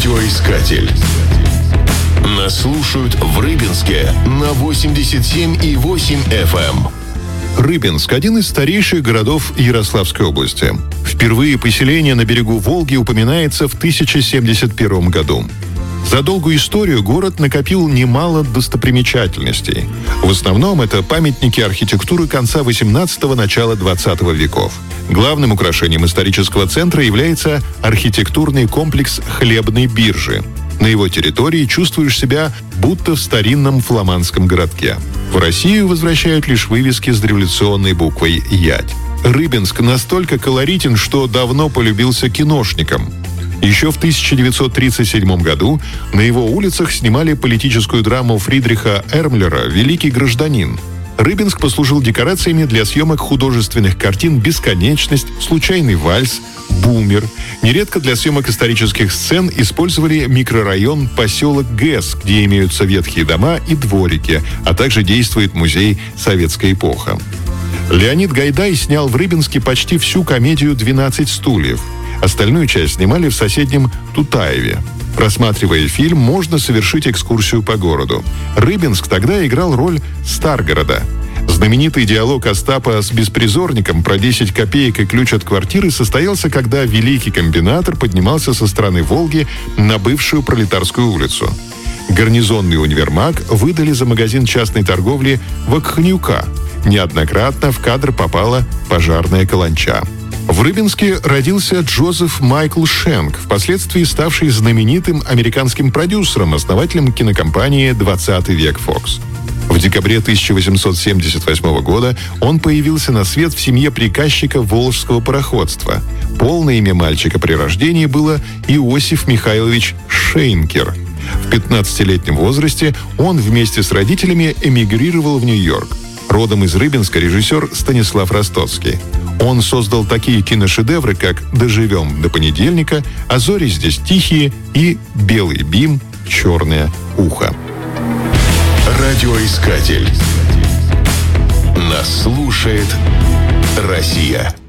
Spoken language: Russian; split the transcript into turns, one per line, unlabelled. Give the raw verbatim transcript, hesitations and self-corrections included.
Радиоискатель. Нас слушают в Рыбинске на восемьдесят семь и восемь эф эм.
Рыбинск – один из старейших городов Ярославской области. Впервые поселение на берегу Волги упоминается в тысяча семьдесят первом году. За долгую историю город накопил немало достопримечательностей. В основном это памятники архитектуры конца восемнадцатого – начала двадцатого веков. Главным украшением исторического центра является архитектурный комплекс Хлебной биржи. На его территории чувствуешь себя будто в старинном фламандском городке. В Россию возвращают лишь вывески с дореволюционной буквой «Ядь». Рыбинск настолько колоритен, что давно полюбился киношникам. Еще в тысяча девятьсот тридцать седьмом году на его улицах снимали политическую драму Фридриха Эрмлера «Великий гражданин». Рыбинск послужил декорациями для съемок художественных картин «Бесконечность», «Случайный вальс», «Бумер». Нередко для съемок исторических сцен использовали микрорайон поселок ГЭС, где имеются ветхие дома и дворики, а также действует музей «Советская эпоха». Леонид Гайдай снял в Рыбинске почти всю комедию «двенадцать стульев». Остальную часть снимали в соседнем Тутаеве. Просматривая фильм, можно совершить экскурсию по городу. Рыбинск тогда играл роль Старгорода. Знаменитый диалог Остапа с беспризорником про десять копеек и ключ от квартиры состоялся, когда великий комбинатор поднимался со стороны Волги на бывшую Пролетарскую улицу. Гарнизонный универмаг выдали за магазин частной торговли Вакхнюка. Неоднократно в кадр попала пожарная каланча. В Рыбинске родился Джозеф Майкл Шенк, впоследствии ставший знаменитым американским продюсером, основателем кинокомпании «двадцатый век Фокс». В декабре тысяча восемьсот семьдесят восьмого года он появился на свет в семье приказчика Волжского пароходства. Полное имя мальчика при рождении было Иосиф Михайлович Шейнкер. В пятнадцатилетнем возрасте он вместе с родителями эмигрировал в Нью-Йорк. Родом из Рыбинска режиссер Станислав Ростоцкий. Он создал такие киношедевры, как «Доживем до понедельника», «А зори здесь тихие» и «Белый бим, черное ухо».
Радиоискатель. Нас слушает Россия.